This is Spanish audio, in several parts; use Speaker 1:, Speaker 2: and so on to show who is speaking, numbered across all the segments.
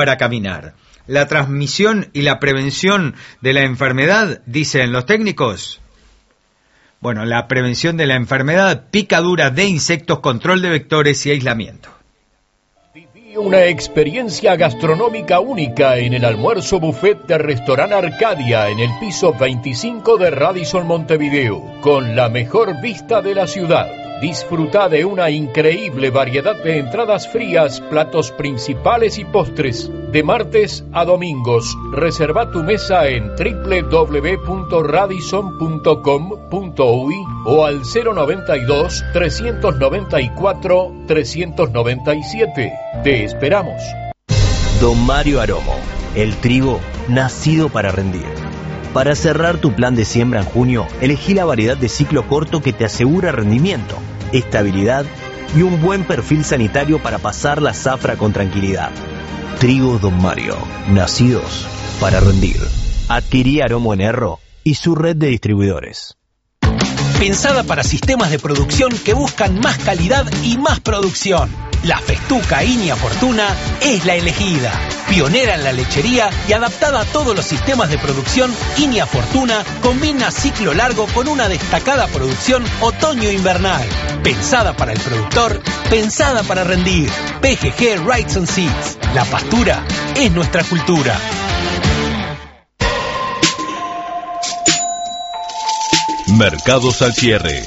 Speaker 1: para caminar. La transmisión y la prevención de la enfermedad, dicen los técnicos. Bueno, la prevención de la enfermedad, picadura de insectos, control de vectores y aislamiento.
Speaker 2: Viví una experiencia gastronómica única en el almuerzo buffet de Restaurant Arcadia en el piso 25 de Radisson Montevideo, con la mejor vista de la ciudad. Disfruta de una increíble variedad de entradas frías, platos principales y postres. De martes a domingos, reserva tu mesa en www.radisson.com.uy o al 092-394-397. Te esperamos.
Speaker 3: Don Mario Aromo, el trigo nacido para rendir. Para cerrar tu plan de siembra en junio, elegí la variedad de ciclo corto que te asegura rendimiento, estabilidad y un buen perfil sanitario para pasar la zafra con tranquilidad. Trigos Don Mario, nacidos para rendir. Adquirí Aromo en Erro y su red de distribuidores.
Speaker 4: Pensada para sistemas de producción que buscan más calidad y más producción. La Festuca Inia Fortuna es la elegida. Pionera en la lechería y adaptada a todos los sistemas de producción, Inia Fortuna combina ciclo largo con una destacada producción otoño-invernal. Pensada para el productor, pensada para rendir. PGG Rights and Seeds. La pastura es nuestra cultura.
Speaker 5: Mercados al cierre.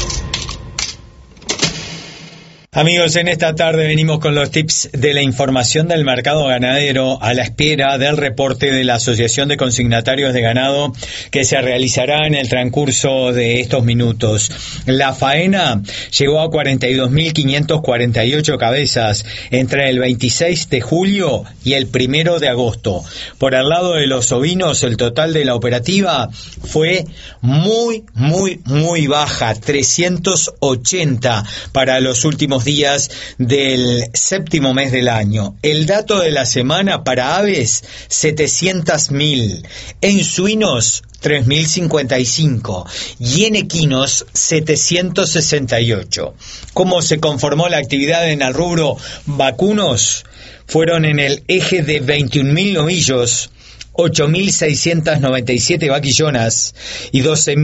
Speaker 1: Amigos, en esta tarde venimos con los tips de la información del mercado ganadero a la espera del reporte de la Asociación de Consignatarios de Ganado que se realizará en el transcurso de estos minutos. La faena llegó a 42.548 cabezas entre el 26 de julio y el 1 de agosto. Por el lado de los ovinos, el total de la operativa fue muy baja, 380 para los últimos días del séptimo mes del año. El dato de la semana para aves, 700.000. En suinos, 3.055 y en equinos 768. ¿Cómo se conformó la actividad en el rubro vacunos? Fueron en el eje de 21.000 novillos, 8.697 vaquillonas y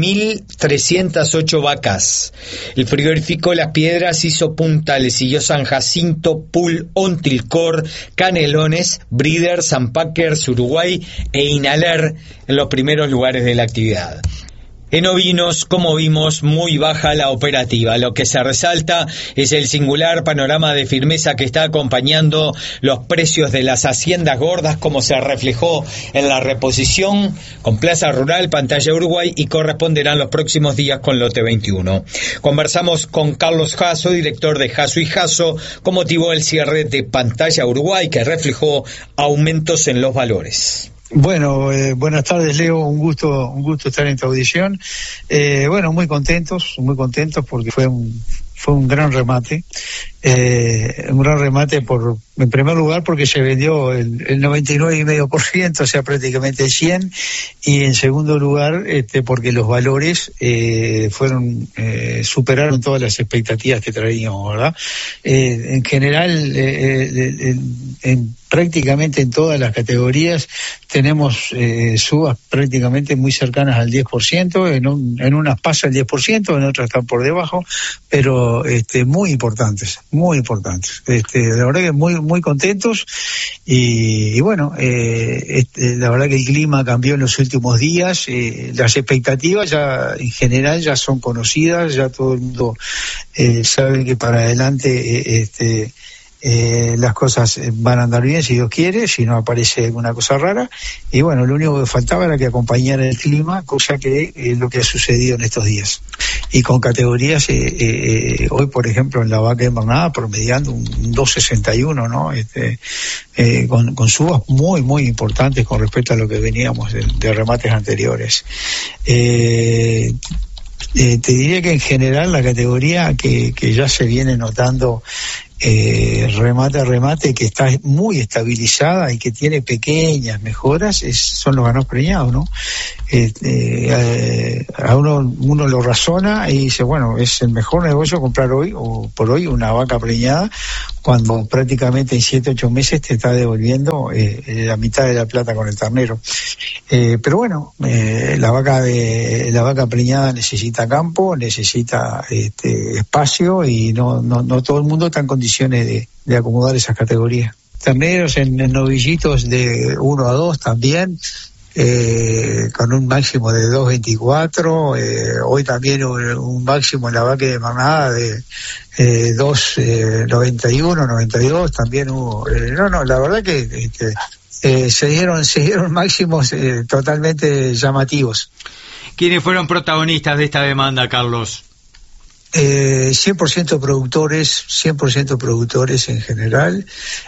Speaker 1: 12.308 vacas. El frigorífico Las Piedras hizo punta, le siguió San Jacinto, Pul, Ontilcor, Canelones, Breeder, San Packers, Uruguay e Inaler en los primeros lugares de la actividad. En ovinos, como vimos, muy baja la operativa. Lo que se resalta es el singular panorama de firmeza que está acompañando los precios de las haciendas gordas, como se reflejó en la reposición con Plaza Rural, Pantalla Uruguay, y corresponderán los próximos días con Lote 21. Conversamos con Carlos Jasso, director de Jasso y Jasso, con motivo del cierre de Pantalla Uruguay, que reflejó aumentos en los valores.
Speaker 6: Bueno, buenas tardes, Leo, un gusto estar en tu audición. Bueno, muy contentos porque fue un gran remate. Un gran remate en primer lugar porque se vendió el 99,5%, o sea, prácticamente el 100%, y en segundo lugar porque los valores superaron todas las expectativas que traíamos, ¿verdad? En general, prácticamente en todas las categorías tenemos subas prácticamente muy cercanas al 10%, en unas pasa el 10%, en otras están por debajo, pero muy importantes. La verdad que muy contentos y bueno, la verdad que el clima cambió en los últimos días, las expectativas ya en general ya son conocidas, ya todo el mundo sabe que para adelante las cosas van a andar bien si Dios quiere, si no aparece alguna cosa rara, y bueno, lo único que faltaba era que acompañara el clima, cosa que es lo que ha sucedido en estos días. Y con categorías, hoy por ejemplo en la vaca invernada promediando un 2.61, ¿no? Con subas muy importantes con respecto a lo que veníamos de remates anteriores. Te diría que en general la categoría que ya se viene notando remate que está muy estabilizada y que tiene pequeñas mejoras, son los ganados preñados, ¿no? A uno lo razona y dice, bueno, es el mejor negocio comprar hoy o por hoy una vaca preñada, cuando prácticamente en 7-8 meses te está devolviendo la mitad de la plata con el ternero. Pero bueno, la vaca preñada necesita campo, necesita espacio, y no todo el mundo está en condiciones de acomodar esas categorías. Terneros en novillitos de 1 a 2 también, con un máximo de 2.24, hoy también un máximo en la vaca de manada de 2.91, 92 también hubo. La verdad que se dieron máximos totalmente llamativos.
Speaker 1: ¿Quiénes fueron protagonistas de esta demanda, Carlos?
Speaker 6: 100% productores en general.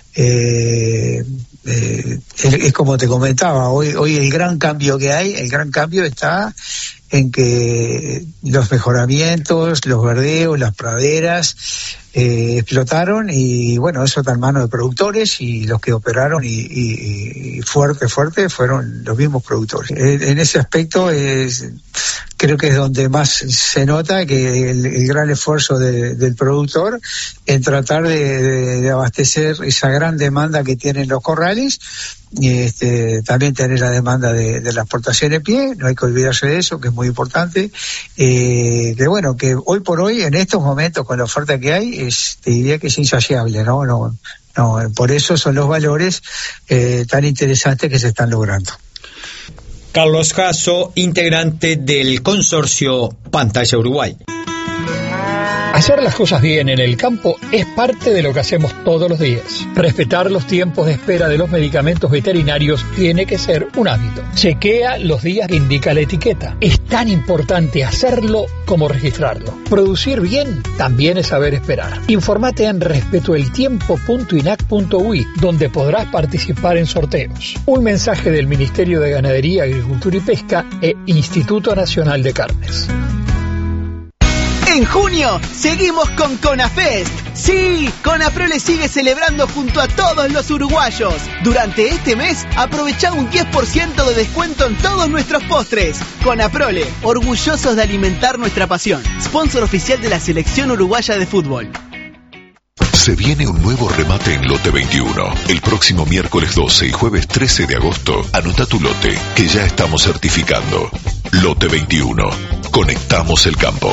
Speaker 6: Es como te comentaba, hoy el gran cambio está en que los mejoramientos, los verdeos, las praderas explotaron, y bueno, eso está en manos de productores, y los que operaron y fuerte fueron los mismos productores. En ese aspecto creo que es donde más se nota que el gran esfuerzo del productor en tratar de abastecer esa gran demanda que tienen los corrales, y también tener la demanda de la exportación en pie. No hay que olvidarse de eso, que es muy importante. Que bueno, que hoy por hoy, en estos momentos, con la oferta que hay, te diría que es insaciable, ¿no? Por eso son los valores tan interesantes que se están logrando.
Speaker 1: Carlos Jasso, integrante del consorcio Pantalla Uruguay.
Speaker 7: Hacer las cosas bien en el campo es parte de lo que hacemos todos los días. Respetar los tiempos de espera de los medicamentos veterinarios tiene que ser un hábito. Chequea los días que indica la etiqueta. Es tan importante hacerlo como registrarlo. Producir bien también es saber esperar. Informate en respetoeltiempo.inac.ui, donde podrás participar en sorteos. Un mensaje del Ministerio de Ganadería, Agricultura y Pesca e Instituto Nacional de Carnes.
Speaker 8: En junio, seguimos con CONAFEST. Sí, Conaprole sigue celebrando junto a todos los uruguayos. Durante este mes, aprovecha un 10% de descuento en todos nuestros postres. Conaprole, orgullosos de alimentar nuestra pasión. Sponsor oficial de la Selección Uruguaya de Fútbol.
Speaker 5: Se viene un nuevo remate en Lote 21. El próximo miércoles 12 y jueves 13 de agosto, anota tu lote, que ya estamos certificando. Lote 21. Conectamos el campo.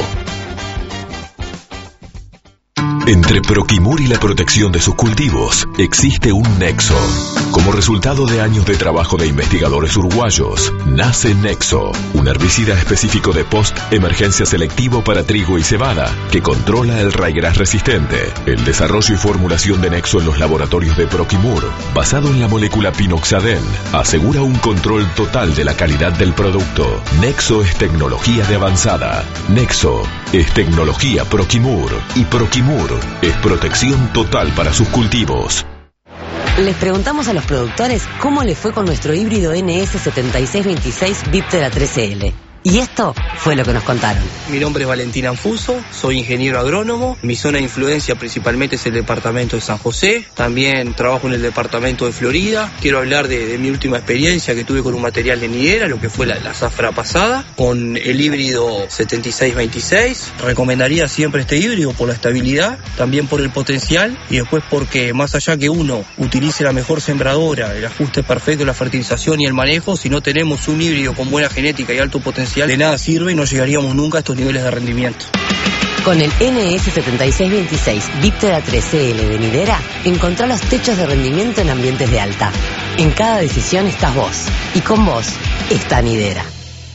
Speaker 5: Entre Proquimur y la protección de sus cultivos existe un nexo. Como resultado de años de trabajo de investigadores uruguayos, nace Nexo, un herbicida específico de post-emergencia selectivo para trigo y cebada, que controla el raigras resistente. El desarrollo y formulación de Nexo en los laboratorios de Proquimur, basado en la molécula pinoxadén, asegura un control total de la calidad del producto. Nexo es tecnología de avanzada. Nexo es tecnología Proquimur, y Proquimur es protección total para sus cultivos.
Speaker 9: Les preguntamos a los productores cómo les fue con nuestro híbrido NS7626 Viptera 13L. Y esto fue lo que nos contaron.
Speaker 10: Mi nombre es Valentín Anfuso, soy ingeniero agrónomo. Mi zona de influencia principalmente es el departamento de San José. También trabajo en el departamento de Florida. Quiero hablar de mi última experiencia que tuve con un material de nidera, lo que fue la zafra pasada, con el híbrido 7626. Recomendaría siempre este híbrido por la estabilidad, también por el potencial, y después porque más allá que uno utilice la mejor sembradora, el ajuste perfecto, la fertilización y el manejo, si no tenemos un híbrido con buena genética y alto potencial, de nada sirve y no llegaríamos nunca a estos niveles de rendimiento.
Speaker 9: Con el NS7626 Viptera 13L de nidera, encontrá los techos de rendimiento en ambientes de alta. En cada decisión estás vos, y con vos está nidera.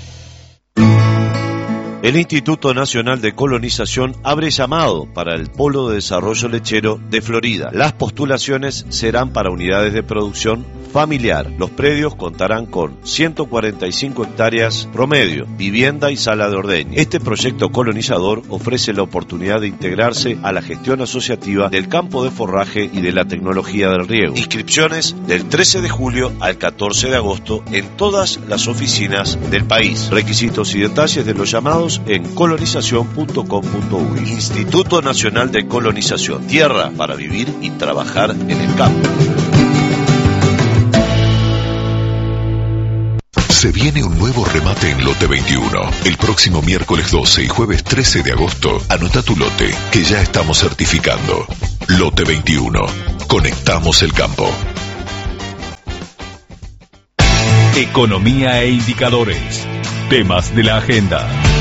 Speaker 11: El Instituto Nacional de Colonización abre llamado para el Polo de Desarrollo Lechero de Florida. Las postulaciones serán para unidades de producción familiar. Los predios contarán con 145 hectáreas promedio, vivienda y sala de ordeño. Este proyecto colonizador ofrece la oportunidad de integrarse a la gestión asociativa del campo de forraje y de la tecnología del riego. Inscripciones del 13 de julio al 14 de agosto en todas las oficinas del país. Requisitos y detalles de los llamados en colonización.com.uy. Instituto Nacional de Colonización. Tierra para vivir y trabajar en el campo.
Speaker 5: Se viene un nuevo remate en Lote 21. El próximo miércoles 12 y jueves 13 de agosto, anota tu lote, que ya estamos certificando. Lote 21. Conectamos el campo.
Speaker 12: Economía e indicadores. Temas de la agenda.